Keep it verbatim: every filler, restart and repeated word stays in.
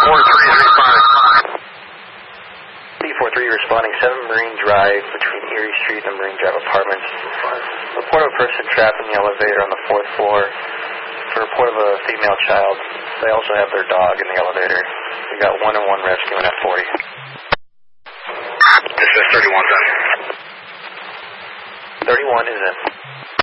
four three is responding. D four three responding, seven Marine Drive between Erie Street and Marine Drive Apartments. Report of a person trapped in the elevator on the fourth floor. For report of a female child. They also have their dog in the elevator. We got one and one rescue in F forty. This is thirty-one's in. thirty-one is in.